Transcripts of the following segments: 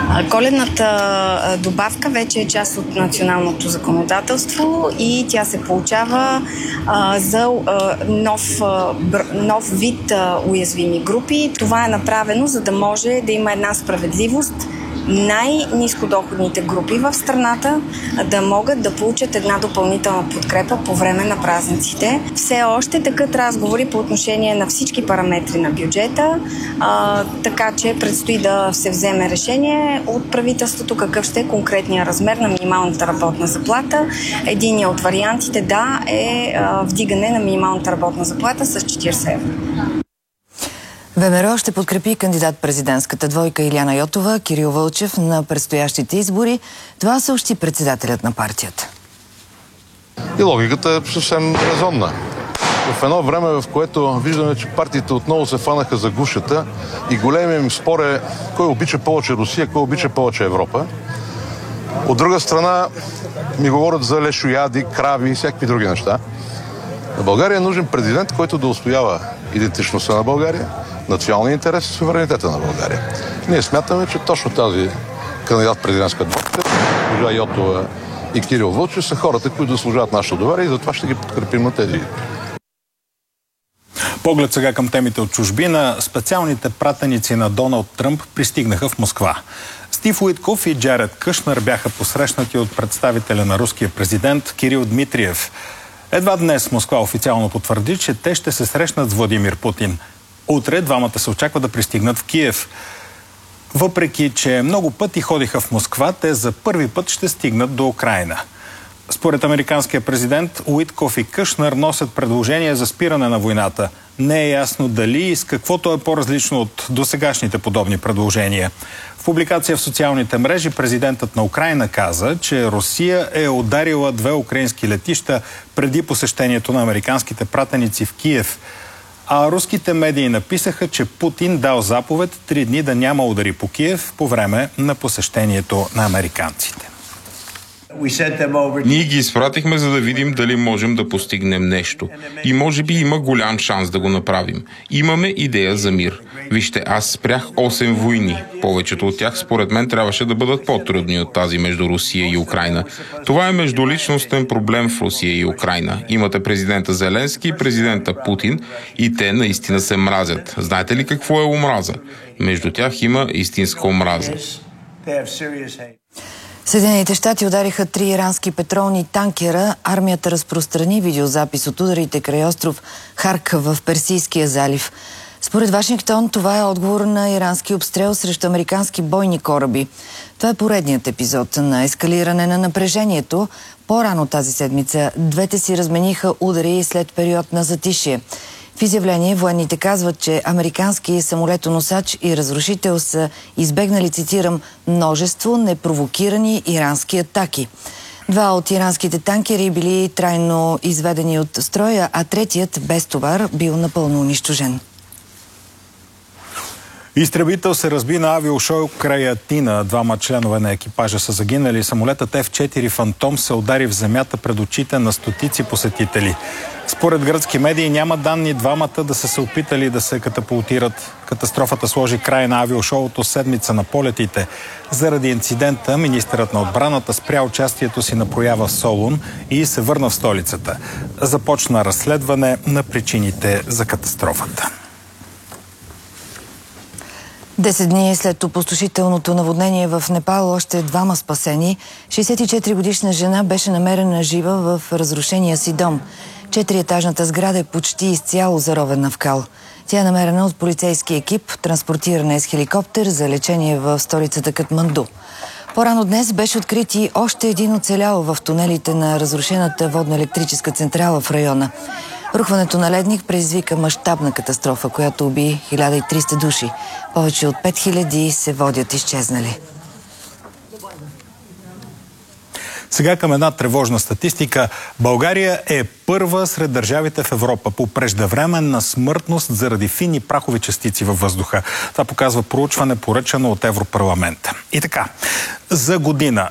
Коледната добавка вече е част от националното законодателство и тя се получава за нов вид уязвими групи. Това е направено, за да може да има една справедливост, най-нискодоходните групи в страната да могат да получат една допълнителна подкрепа по време на празниците. Все още текат разговори по отношение на всички параметри на бюджета, така че предстои да се вземе решение от правителството какъв ще е конкретния размер на минималната работна заплата. Единият от вариантите е вдигане на минималната работна заплата с 40 евро. ВМРО ще подкрепи кандидат-президентската двойка Илияна Йотова, Кирил Вълчев на предстоящите избори. Това съобщи председателят на партията. И логиката е съвсем резонна. В едно време, в което виждаме, че партиите отново се фанаха за гушата и големият им спор е кой обича повече Русия, кой обича повече Европа. От друга страна ми говорят за лешояди, крави и всякакви други неща. На България е нужен президент, който да устоява идентичността на България, националния интерес и суверенитета на България. Ние смятаме, че точно тази кандидат-президентска двойка, госпожа Йотова и Кирил Вълчев, са хората, които заслужават нашето доверие и затова ще ги подкрепим на тези. Поглед сега към темите от чужбина. Специалните пратеници на Доналд Тръмп пристигнаха в Москва. Стив Уитков и Джаред Кушнер бяха посрещнати от представителя на руския президент Кирил Дмитриев. Едва днес Москва официално потвърди, че те ще се срещнат с Владимир Путин. Утре двамата се очаква да пристигнат в Киев. Въпреки че много пъти ходиха в Москва, те за първи път ще стигнат до Украйна. Според американския президент, Уитков и Кушнер носят предложение за спиране на войната. Не е ясно дали и с каквото е по-различно от досегашните подобни предложения. В публикация в социалните мрежи президентът на Украйна каза, че Русия е ударила 2 украински летища преди посещението на американските пратеници в Киев. А руските медии написаха, че Путин дал заповед 3 дни да няма удари по Киев по време на посещението на американците. Ние ги изпратихме, за да видим дали можем да постигнем нещо. И може би има голям шанс да го направим. Имаме идея за мир. Вижте, аз спрях 8 войни. Повечето от тях, според мен, трябваше да бъдат по-трудни от тази между Русия и Украйна. Това е междуличностен проблем в Русия и Украйна. Имате президента Зеленски и президента Путин и те наистина се мразят. Знаете ли какво е омраза? Между тях има истинска омраза. Съединените щати удариха 3 ирански петролни танкера. Армията разпространи видеозапис от ударите край остров Харк в Персийския залив. Според Вашингтон, това е отговор на ирански обстрел срещу американски бойни кораби. Това е поредният епизод на ескалиране на напрежението. По-рано тази седмица двете си размениха удари след период на затишие. В изявление военните казват, че американски самолетоносач и разрушител са избегнали, цитирам, множество непровокирани ирански атаки. 2 от иранските танкери били трайно изведени от строя, а третият без товар бил напълно унищожен. Изтребител се разби на авиошоу край Атина. 2 членове на екипажа са загинали. Самолетът F-4 Фантом се удари в земята пред очите на стотици посетители. Според гръцки медии няма данни двамата да са се опитали да се катапултират. Катастрофата сложи край на авиошоуто седмица на полетите. Заради инцидента министърът на отбраната спря участието си на проява в Солун и се върна в столицата. Започна разследване на причините за катастрофата. 10 дни след опустошителното наводнение в Непал, още 2 спасени. 64-годишна жена беше намерена жива в разрушения си дом. 4-етажната сграда е почти изцяло заровена в кал. Тя е намерена от полицейски екип, транспортирана е с хеликоптер за лечение в столицата Катманду. По-рано днес беше открит и още един оцелял в тунелите на разрушената водно-електрическа централа в района. Рухването на ледник предизвика мащабна катастрофа, която уби 1300 души. Повече от 5000 се водят изчезнали. Сега към една тревожна статистика. България е първа сред държавите в Европа по преждевременна смъртност заради фини прахови частици във въздуха. Това показва проучване, поръчано от Европарламента. И така, за година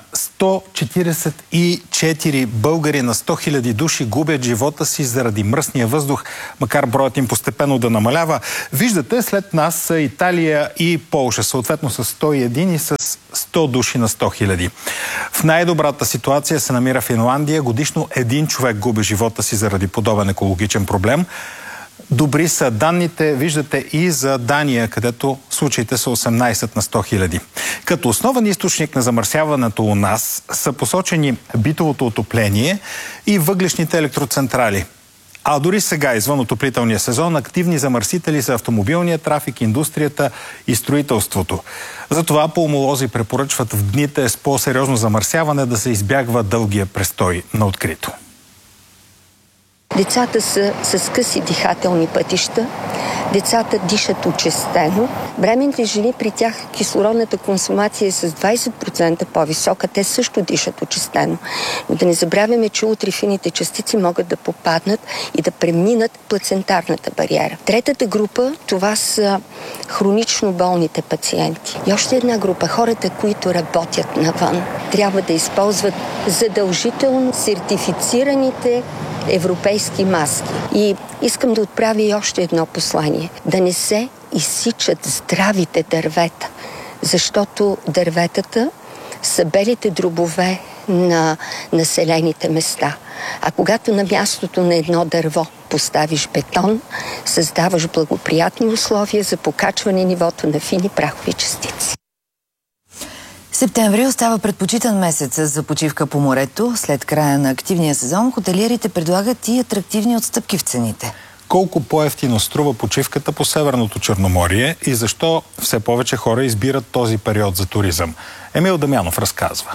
144 българи на 100 000 души губят живота си заради мръсния въздух, макар броят им постепенно да намалява. Виждате, след нас са Италия и Полша, съответно с 101 и с 100 души на 100 000. В най-добрата ситуация се намира Финландия. Годишно един човек губи живота си заради подобен екологичен проблем. Добри са данните, виждате, и за Дания, където случаите са 18 на 100 000. Като основен източник на замърсяването у нас са посочени битовото отопление и въглищните електроцентрали. А дори сега, извън отоплителния сезон, активни замърсители са автомобилния трафик, индустрията и строителството. Затова пулмолози препоръчват в дните с по-сериозно замърсяване да се избягва дългия престой на открито. Децата са с къси дихателни пътища, децата дишат очестено. Бременните жени, при тях кислородната консумация е с 20% по-висока, те също дишат очестено. Но да не забравяме, че ултрафините частици могат да попаднат и да преминат плацентарната бариера. Третата група, това са хронично болните пациенти. И още една група, хората, които работят навън, трябва да използват задължително сертифицираните европейски маски. И искам да отправя и още едно послание. Да не се изсичат здравите дървета, защото дърветата са белите дробове на населените места. А когато на мястото на едно дърво поставиш бетон, създаваш благоприятни условия за покачване нивото на фини прахови частици. Септември остава предпочитан месец за почивка по морето. След края на активния сезон хотелиерите предлагат и атрактивни отстъпки в цените. Колко по-евтино струва почивката по Северното Черноморие и защо все повече хора избират този период за туризъм? Емил Дамянов разказва.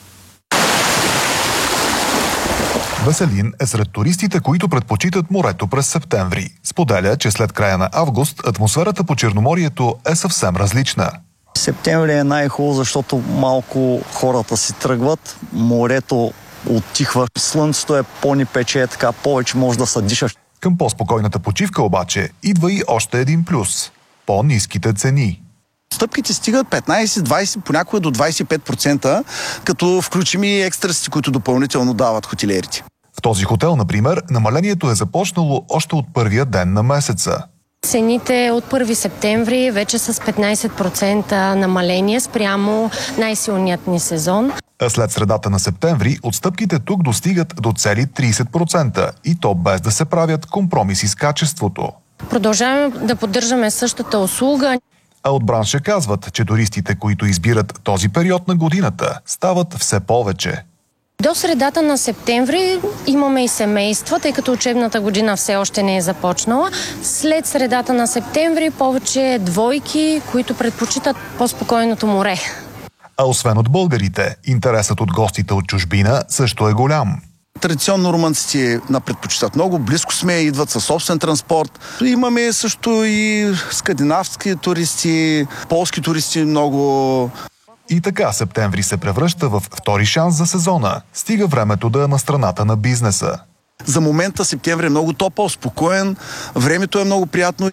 Веселин е сред туристите, които предпочитат морето през септември. Споделя, че след края на август атмосферата по Черноморието е съвсем различна. Септември е най-хубаво, защото малко хората си тръгват, морето оттихва, слънцето е по-ни пече, така повече може да се дишаш. Към по-спокойната почивка обаче идва и още един плюс – по-ниските цени. Стъпките стигат 15, 20, понякога до 25%, като включим и екстрасите, които допълнително дават хотелиерите. В този хотел, например, намалението е започнало още от първия ден на месеца. Цените от 1 септември вече с 15% намаление спрямо най-силният ни сезон. А след средата на септември отстъпките тук достигат до цели 30% и то без да се правят компромиси с качеството. Продължаваме да поддържаме същата услуга. А от бранша казват, че туристите, които избират този период на годината, стават все повече. До средата на септември имаме и семейства, тъй като учебната година все още не е започнала. След средата на септември повече двойки, които предпочитат по-спокойното море. А освен от българите, интересът от гостите от чужбина също е голям. Традиционно румънците предпочитат много, близко сме, идват със собствен транспорт. Имаме също и скандинавски туристи, полски туристи много. И така септември се превръща в втори шанс за сезона. Стига времето да е на страната на бизнеса. За момента септември е много топъл, спокоен, времето е много приятно.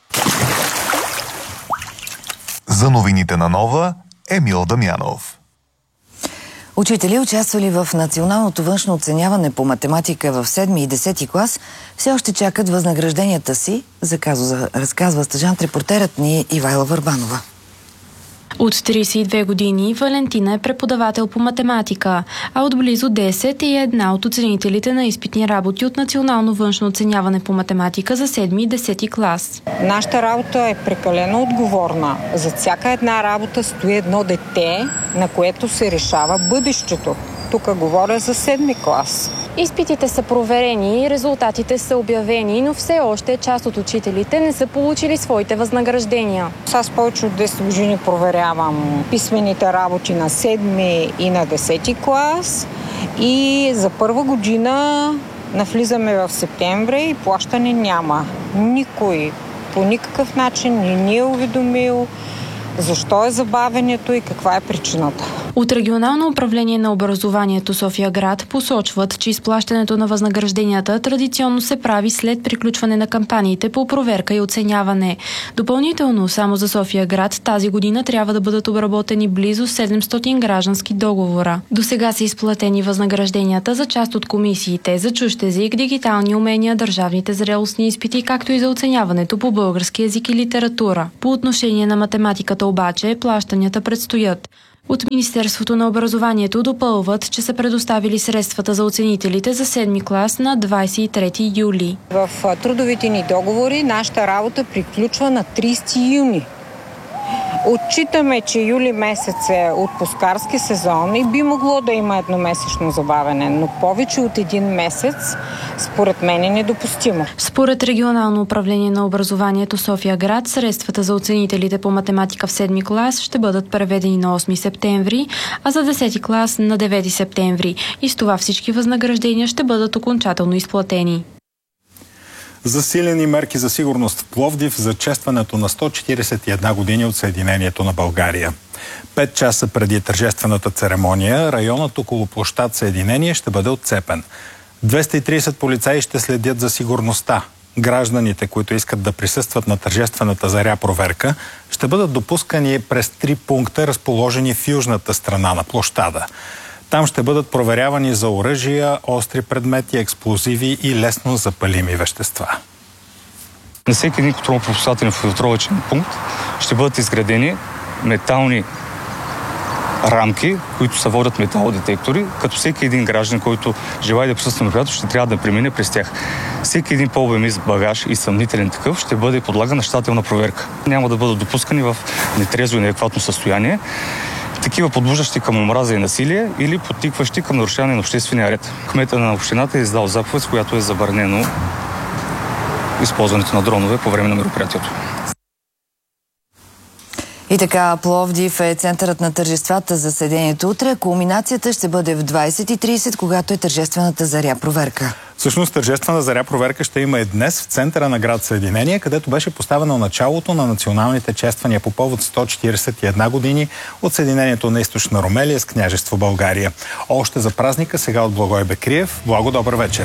За новините на Нова, Емил Дамянов. Учители, участвали в националното външно оценяване по математика в 7 и 10 клас, все още чакат възнагражденията си. За казуса разказва стажант-репортерът ни Ивайла Върбанова. От 32 години Валентина е преподавател по математика, а от близо 10 е една от оценителите на изпитни работи от национално външно оценяване по математика за 7 и 10 клас. Нашата работа е прекалено отговорна. За всяка една работа стои едно дете, на което се решава бъдещето. Тук говоря за 7 клас. Изпитите са проверени, резултатите са обявени, но все още част от учителите не са получили своите възнаграждения. Аз повече от 10 години проверявам писмените работи на 7 и на 10 клас и за първа година навлизаме в септември и плащане няма. Никой по никакъв начин не ни е уведомил защо е забавянето и каква е причината. От Регионално управление на образованието София град посочват, че изплащането на възнагражденията традиционно се прави след приключване на кампаниите по проверка и оценяване. Допълнително, само за София град тази година трябва да бъдат обработени близо 700 граждански договора. До сега са изплатени възнагражденията за част от комисиите за чужд език, дигитални умения, държавните зрелостни изпити, както и за оценяването по български език и литература. По отношение на математиката обаче, плащанията предстоят. От Министерството на образованието допълват, че са предоставили средствата за оценителите за 7 клас на 23 юли. В трудовите ни договори нашата работа приключва на 30 юни. Отчитаме, че юли месец е отпускарски сезон и би могло да има едномесечно забавяне, но повече от един месец според мен е недопустимо. Според Регионално управление на образованието София-град, средствата за оценителите по математика в 7 клас ще бъдат преведени на 8 септември, а за 10 клас на 9 септември. И с това всички възнаграждения ще бъдат окончателно изплатени. Засилени мерки за сигурност в Пловдив за честването на 141 години от Съединението на България. 5 часа преди тържествената церемония, районът около площад Съединение ще бъде отцепен. 230 полицаи ще следят за сигурността. Гражданите, които искат да присъстват на тържествената заря проверка, ще бъдат допускани през 3 пункта, разположени в южната страна на площада. Там ще бъдат проверявани за оръжия, остри предмети, експлозиви и лесно запалими вещества. На всеки един контролно-пропускателен филтровъчен пункт ще бъдат изградени метални рамки, които се водят металодетектори, като всеки един граждан, който желае да присъства на мероприятието, ще трябва да премине през тях. Всеки един по-обемист багаж и съмнителен такъв ще бъде подлаган на щателна проверка. Няма да бъдат допускани в нетрезво и неадекватно състояние такива подбуждащи към омраза и насилие или подтикващи към нарушаване на обществения ред. Кметът на общината е издал заповед, с която е забранено използването на дронове по време на мероприятието. И така, Пловдив е центърът на тържествата за Съединението утре. Кулминацията ще бъде в 20:30, когато е тържествената заря проверка. Всъщност тържествена заря проверка ще има и днес в центъра на град Съединение, където беше поставено началото на националните чествания по повод 141 години от Съединението на Източна Румелия с княжество България. Още за празника сега от Благой Бекриев. Благо, добър вечер!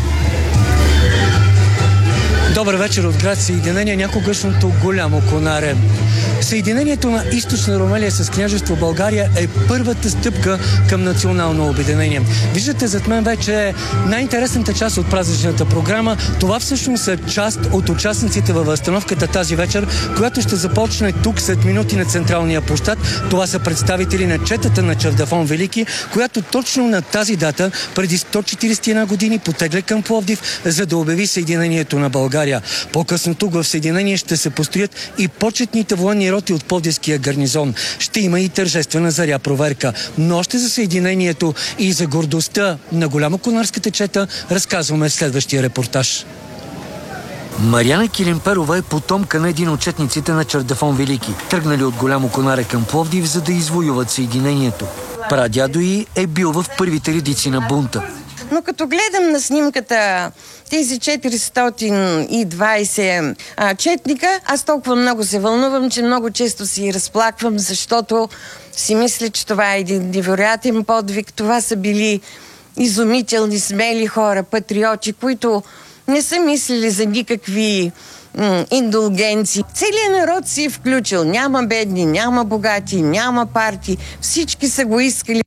Добър вечер от град Съединение, някогашното голямо Конаре. Съединението на Източна Румелия с княжество България е първата стъпка към национално обединение. Виждате зад мен вече най-интересната част от празничната програма. Това всъщност са част от участниците във възстановката тази вечер, която ще започне тук след минути на централния площад. Това са представители на четата на Чавдафон Велики, която точно на тази дата, преди 141 години, потегля към Пловдив, за да обяви Съединението на България. По-късно тук в Съединение ще се построят и почетните военни роти от Пловдивския гарнизон. Ще има и тържествена заря проверка. Но още за Съединението и за гордостта на голямоконарската чета разказваме в следващия репортаж. Мариана Килимперова е потомка на един от четниците на Чавдафон Велики, тръгнали от Голямо Конаре към Пловдив, за да извоюват Съединението. Прадядо й е бил в първите редици на бунта. Но като гледам на снимката тези 420 четника, аз толкова много се вълнувам, че много често си разплаквам, защото си мисля, че това е един невероятен подвиг. Това са били изумителни, смели хора, патриоти, които не са мислили за никакви индулгенции. Целият народ си е включил. Няма бедни, няма богати, няма партии. Всички са го искали.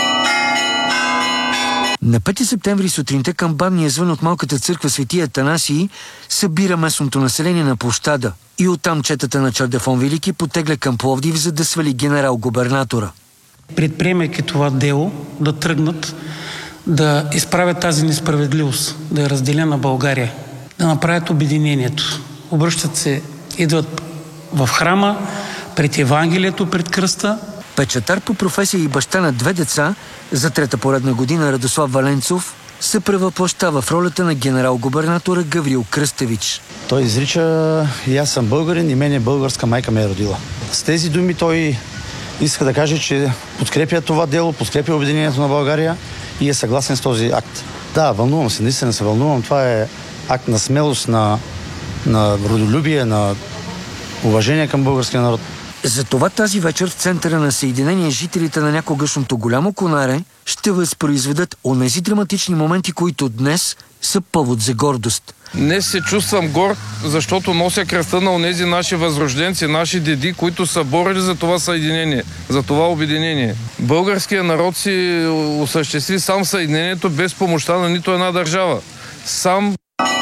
На 5 септември сутринта камбанния звън от малката църква Свети Атанасий събира местното население на площада и оттам четата на Чавдафон Велики потегля към Пловдив, за да свали генерал-губернатора. Предприемайки това дело, да тръгнат да изправят тази несправедливост, да я разделя на България, да направят обединението. Обръщат се, идват в храма, пред Евангелието, пред кръста. Печатар по професия и баща на 2 деца, за 3-та поредна година Радослав Валенцов се превъплъщава в ролята на генерал-губернатора Гаврил Кръстевич. Той изрича: и аз съм българин, и мене българска майка ме е родила. С тези думи той иска да каже, че подкрепя това дело, подкрепя обединението на България и е съгласен с този акт. Да, вълнувам се, наистина се вълнувам. Това е акт на смелост, на родолюбие, на уважение към българския народ. Затова тази вечер в центъра на Съединение жителите на някогашното Голямо Конаре ще възпроизведат онези драматични моменти, които днес са повод за гордост. Днес се чувствам горд, защото нося кръста на онези наши възрожденци, наши деди, които са борили за това съединение, за това обединение. Българският народ си осъществи сам съединението без помощта на нито една държава. Сам.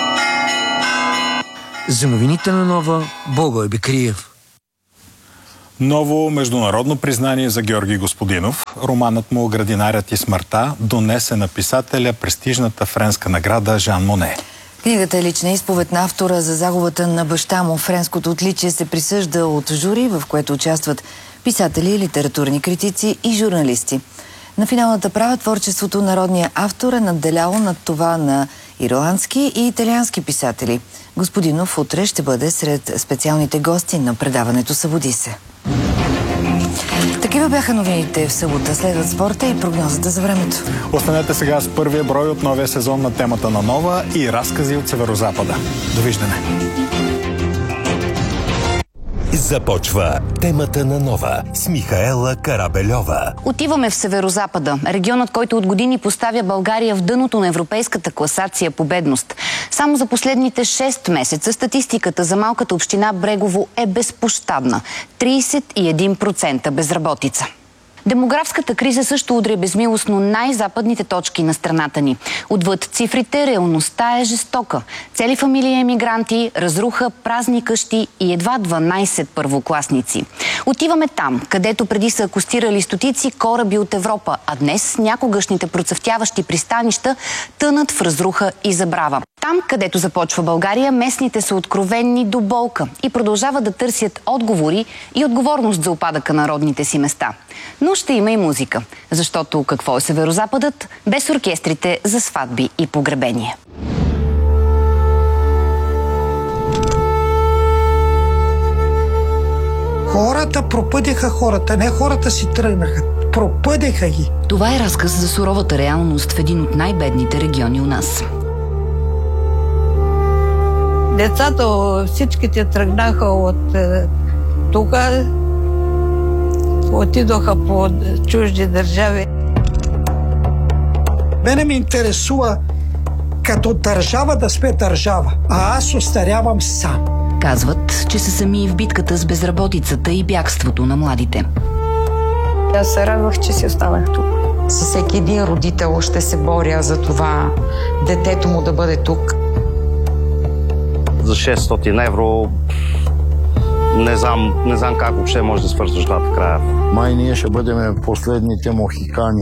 За новините на Нова, Благой Бекриев. Ново международно признание за Георги Господинов. Романът му "Градинарят и смъртта" донесе на писателя престижната френска награда Жан Моне. Книгата е лична изповед на автора за загубата на баща му. Френското отличие се присъжда от жури, в което участват писатели, литературни критици и журналисти. На финалната права творчеството народния автор е надделяло над това на ирландски и италиански писатели. Господинов утре ще бъде сред специалните гости на предаването "Събуди се". Такива бяха новините в събота. Следват спорта и прогнозата за времето. Останете сега с първия брой от новия сезон на Темата на Нова и разкази от Северозапада. Довиждане! Започва Темата на Нова с Михаела Карабельова. Отиваме в Северозапада, регионът, който от години поставя България в дъното на европейската класация по бедност. Само за последните 6 месеца статистиката за малката община Брегово е безпощадна. 31% безработица. Демографската криза също удря безмилостно най-западните точки на страната ни. Отвъд цифрите, реалността е жестока. Цели фамилии емигранти, разруха, празни къщи и едва 12 първокласници. Отиваме там, където преди са акостирали стотици кораби от Европа, а днес някогашните процъфтяващи пристанища тънат в разруха и забрава. Там, където започва България, местните са откровенни до болка и продължават да търсят отговори и отговорност за упадъка на родните си места. Но ще има и музика, защото какво е Северозападът без оркестрите за сватби и погребение? Хората пропъдиха хората, не хората си тръгнаха. Пропъдиха ги. Това е разказ за суровата реалност в един от най-бедните региони у нас. Децата всичките тръгнаха от тук, отидоха по чужди държави. Мене ме интересува като държава да сме държава, а аз остарявам сам. Казват, че са сами в битката с безработицата и бягството на младите. Аз се радвах, че си останах тук. Със всеки един родител ще се боря за това детето му да бъде тук. За 600 евро не знам как въобще може да свързваш двата края. Май ние ще бъдем последните мохикани.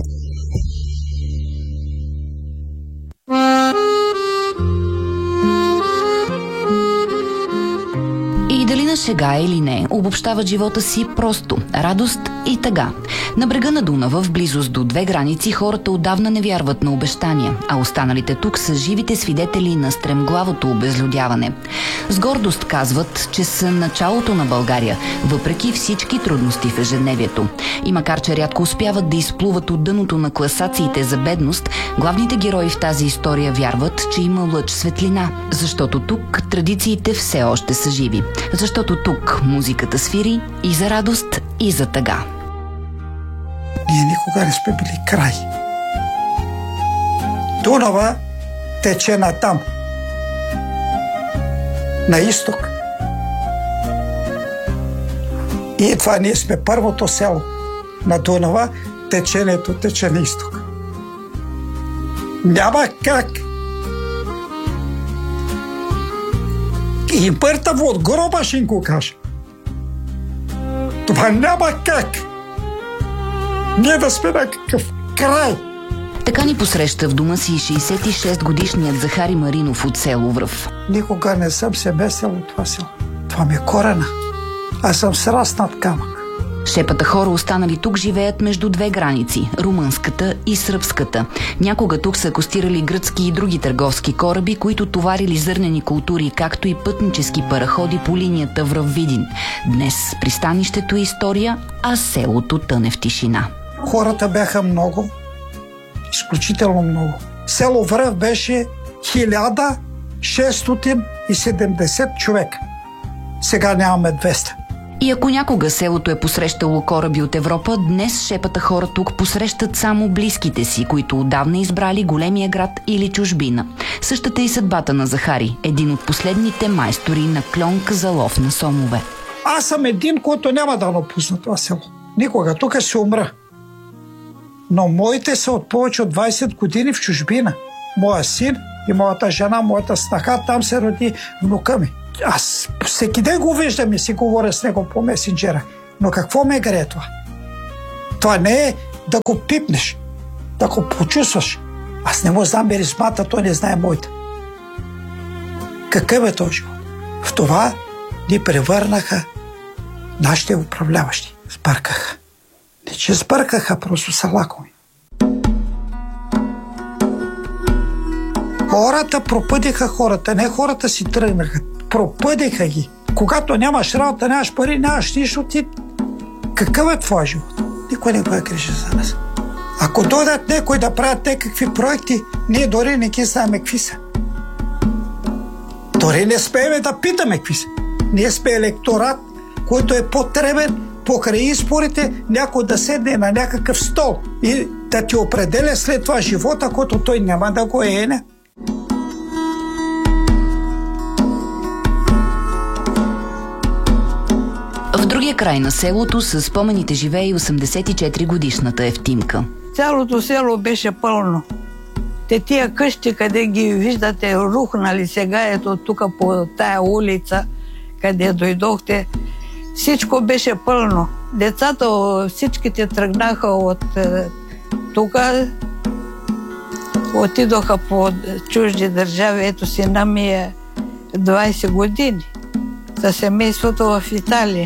И дали на шега или не, обобщават живота си просто радост и тъга. На брега на Дунава, в близост до две граници, хората отдавна не вярват на обещания, а останалите тук са живите свидетели на стремглавото обезлюдяване. С гордост казват, че са началото на България, въпреки всички трудности в ежедневието. И макар че рядко успяват да изплуват от дъното на класациите за бедност, главните герои в тази история вярват, че има лъч светлина, защото тук традициите все още са живи. Защото тук музиката свири и за радост, и за тъга. Ние никога не сме били край. Дунава тече натам, на изток. И това ние сме първото село на Дунава, течението тече на изток. Няма как. И пъртаво от гроба ще им го кажа. Това няма как. Ние да сме някакъв край. Така ни посреща в дома си 66-годишният Захари Маринов от село Връв. Никога не съм се месил от това село. Това ми е корена. Аз съм сраснат камък. Шепата хора, останали тук, живеят между две граници – румънската и сръбската. Някога тук са акостирали гръцки и други търговски кораби, които товарили зърнени култури, както и пътнически параходи по линията Връв-Видин. Днес пристанището е история, а селото тъне в тишина. Хората бяха много, изключително много. Село Връв беше 1670 човека. Сега нямаме 200. И ако някога селото е посрещало кораби от Европа, днес шепата хора тук посрещат само близките си, които отдавна избрали големия град или чужбина. Същата е и съдбата на Захари, един от последните майстори на клонка за лов на сомове. Аз съм един, който няма да напусна това село. Никога. Тук ще умра. Но моите са от повече от 20 години в чужбина. Моя син и моята жена, моята снаха, там се роди внука ми. Аз всеки ден го виждам и си говоря с него по месенджера. Но какво ме грее това? Това не е да го пипнеш, да го почувстваш. Аз не му знам миризмата, той не знае моята. Какъв е този живот? В това ни превърнаха нашите управляващи. Сбъркаха. Не че сбъркаха, просто са лакоми. Хората пропъдиха хората, не хората си тръгнаха. Пропъдиха ги. Когато нямаш работа, нямаш пари, нямаш нищо, ти... Какъв е твой живот? Никой не го е грижи за нас. Ако дойдат някой да правят някакви проекти, ние дори не ги знаем какви са. Дори не спееме да питаме какви са. Ние сме електорат, който е потребен покрай изборите някой да седне на някакъв стол и да ти определя след това живота, който той няма да го е. Не? В другия край на селото със спомените живее и 84-годишната Евтимка. Цялото село беше пълно. Тия къщи, къде ги виждате рухнали сега, ето тук по тая улица, къде дойдохте, всичко беше пълно. Децата, всичките тръгнаха от тук, отидоха по чужди държави. Ето сина ми е 20 години. Със семейството в Италия.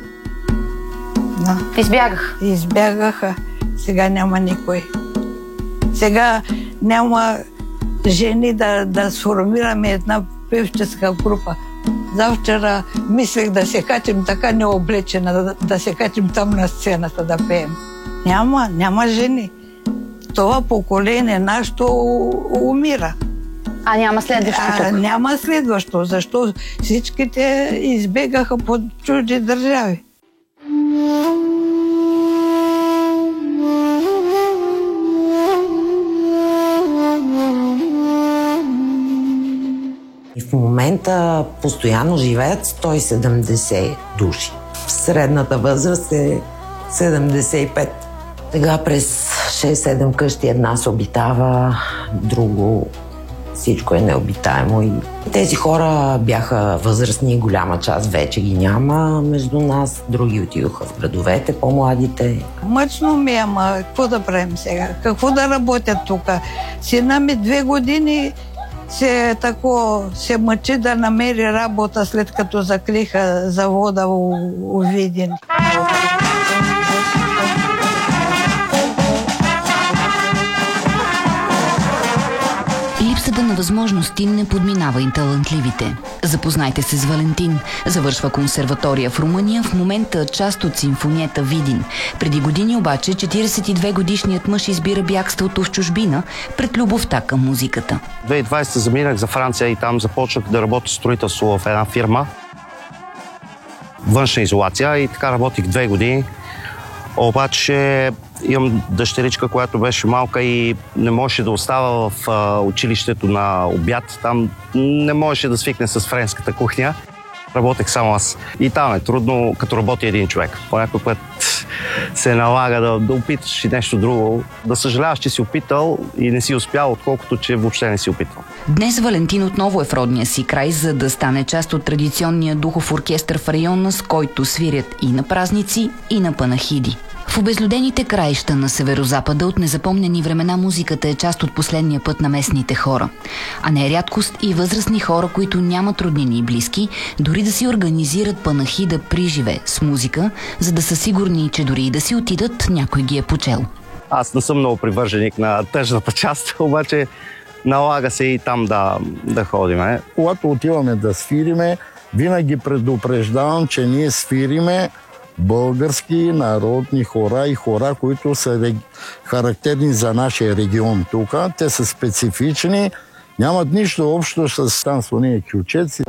Избягаха. Сега няма никой. Сега няма жени да сформираме една певческа група. Завчера мислех да се качим така необлечена, да се качим там на сцената да пеем. Няма жени. Това поколение нашето умира. А няма следващо тук? Няма следващо, защо всичките избегаха по чужди държави. В момента постоянно живеят 170 души. Средната възраст е 75. Сега през 6-7 къщи една се обитава, друго всичко е необитаемо. И тези хора бяха възрастни, голяма част вече ги няма между нас, други отидоха в градовете, по-младите. Мъчно ми, ама какво да правим сега? Какво да работят тук? Сина ми 2 години се мъчи да намери работа, след като закриха завода у Видин. Липсата на възможности не подминава и талантливите. Запознайте се с Валентин. Завършва консерватория в Румъния, в момента част от симфониета Видин. Преди години обаче 42-годишният мъж избира бягството в чужбина пред любовта към музиката. 2020 заминах за Франция и там започнах да работя строителство в една фирма. Външна изолация и така работих 2 години. Обаче имам дъщеричка, която беше малка и не можеше да остава в училището на обяд. Там не можеше да свикне с френската кухня. Работех само аз. И там е трудно, като работи един човек. По някой път се налага да опиташ и нещо друго. Да съжаляваш, че си опитал и не си успял, отколкото, че въобще не си опитал. Днес Валентин отново е в родния си край, за да стане част от традиционния духов оркестър в района, с който свирят и на празници, и на панахиди. В обезлюдените краища на северозапада от незапомнени времена музиката е част от последния път на местните хора. А не е рядкост и възрастни хора, които нямат роднини и близки, дори да си организират панахида приживе с музика, за да са сигурни, че дори и да си отидат, някой ги е почел. Аз не съм много привърженик на тъжната част, обаче налага се и там да ходиме. Когато отиваме да свириме, винаги предупреждавам, че ние свириме български народни хора и хора, които са характерни за нашия регион тук. Те са специфични, нямат нищо общо с танцония кючеци.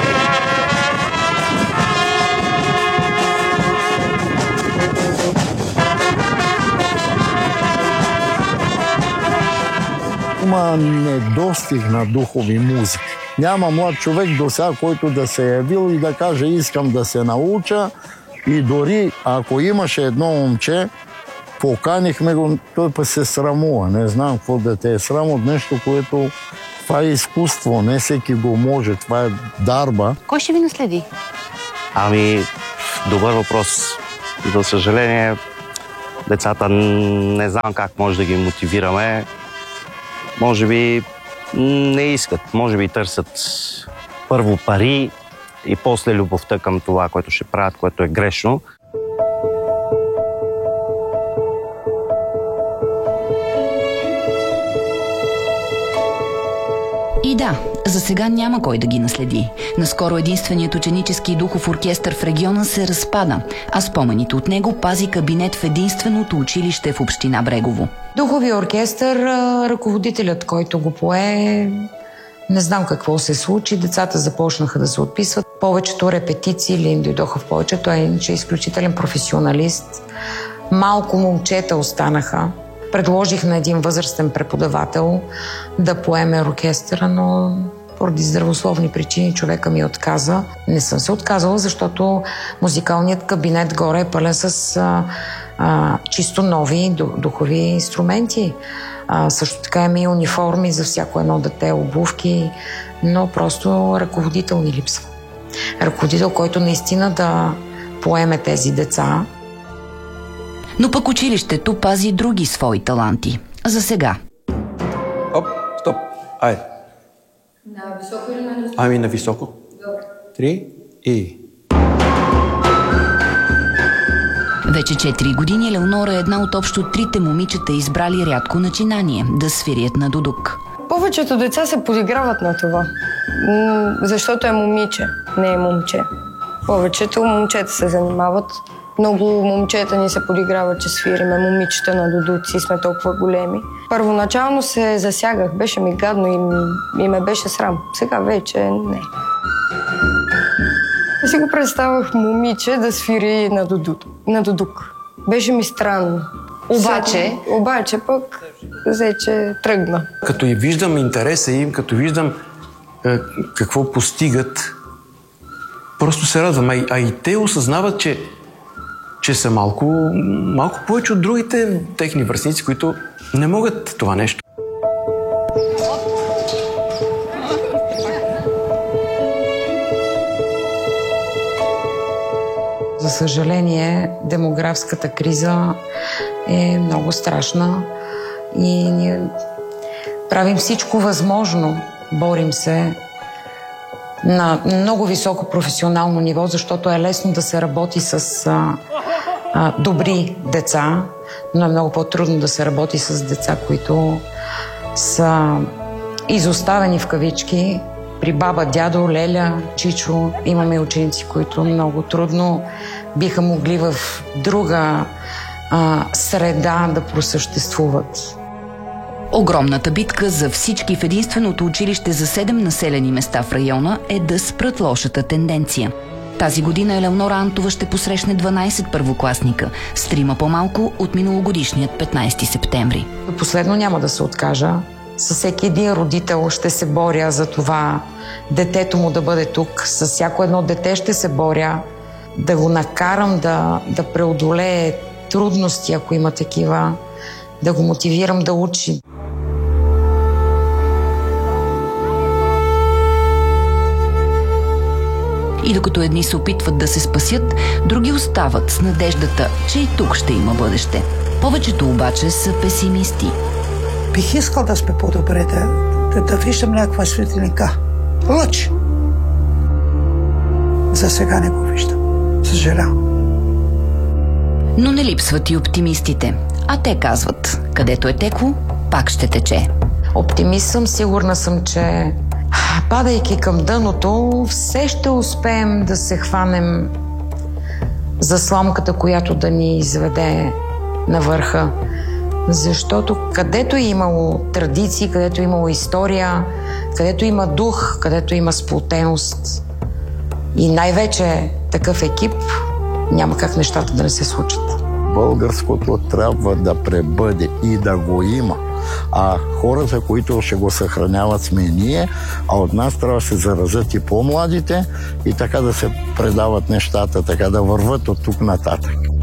Има недостиг на духови музики. Няма млад човек до сега, който да се е явил и да каже: искам да се науча. И дори ако имаше едно момче, поканихме го, той па се срамува. Не знам какво да те е срам от нещо, което това е изкуство, не всеки го може, това е дарба. Кой ще ви наследи? Ами, добър въпрос. За съжаление, децата не знам как може да ги мотивираме. Може би не искат, може би търсят първо пари и после любовта към това, което ще правят, което е грешно. И да, за сега няма кой да ги наследи. Наскоро единственият ученически и духов оркестър в региона се разпада, а спомените от него пази кабинет в единственото училище в община Брегово. Духови оркестър, ръководителят, който го пое, не знам какво се случи. Децата започнаха да се отписват. Повечето репетиции ли им дойдоха в повече. Той е иначе изключителен професионалист. Малко момчета останаха. Предложих на един възрастен преподавател да поеме оркестъра, но поради здравословни причини човека ми отказа. Не съм се отказала, защото музикалният кабинет горе е пълен с чисто нови духови инструменти. Също така има и униформи за всяко едно дете, обувки, но просто ръководител ни липсва. Ръководител, който наистина да поеме тези деца. Но пък училището пази други свои таланти. За сега. Оп, стоп. Айде. На високо или на ниско? Ами на високо. Добре. 3 и... Вече 4 години Леонора е една от общо 3 момичета, избрали рядко начинание да свирят на дудук. Повечето деца се подиграват на това, защото е момиче, не е момче. Повечето момчета се занимават. Много момчета ни се подиграват, че свириме момичета на дудуци, сме толкова големи. Първоначално се засягах, беше ми гадно и ме беше срам. Сега вече не. Си го представях момиче да свири на дудук. Беше ми странно. Обаче пък вече тръгна. Като и виждам интереса им, като виждам какво постигат, просто се радвам. А и те осъзнават, че са малко повече от другите техни връстници, които не могат това нещо. За съжаление, демографската криза е много страшна и ние правим всичко възможно. Борим се на много високо професионално ниво, защото е лесно да се работи с добри деца, но е много по-трудно да се работи с деца, които са изоставени в кавички при баба, дядо, леля, чичо. Имаме ученици, които много трудно биха могли в друга среда да просъществуват. Огромната битка за всички в единственото училище за 7 населени места в района е да спрат лошата тенденция. Тази година Елеонора Антова ще посрещне 12 първокласника, с 3 по-малко от миналогодишният 15 септември. Последно няма да се откажа. Със всеки един родител ще се боря за това детето му да бъде тук. С всяко едно дете ще се боря да го накарам да преодолее трудности, ако има такива, да го мотивирам да учи. И докато едни се опитват да се спасят, други остават с надеждата, че и тук ще има бъдеще. Повечето обаче са песимисти. Бих искал да сме по-добре, да виждам някаква светлинка. Лъч! За сега не го виждам. Съжалявам. Но не липсват и оптимистите. А те казват, където е текло, пак ще тече. Оптимист съм, сигурна съм, че падайки към дъното, все ще успеем да се хванем за сламката, която да ни изведе на върха. Защото където е имало традиции, където е имало история, където има дух, където има сплотеност и най-вече такъв екип, няма как нещата да не се случат. Българското трябва да пребъде и да го има. А хората, които ще го съхраняват, сме ние, а от нас трябва да се заразят и по-младите и така да се предават нещата, така да върват от тук нататък.